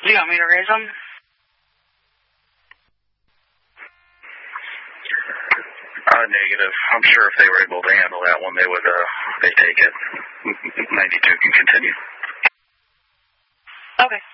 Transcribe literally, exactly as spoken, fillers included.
Do you want me to raise them? Uh, negative. I'm sure if they were able to handle that one, they would, uh, they take it. ninety-two can continue. Okay.